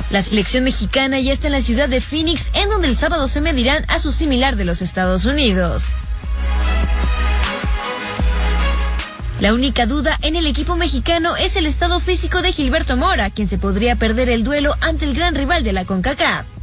La selección mexicana ya está en la ciudad de Phoenix, en donde el sábado se medirán a su similar de los Estados Unidos. La única duda en el equipo mexicano es el estado físico de Gilberto Mora, quien se podría perder el duelo ante el gran rival de la CONCACAF.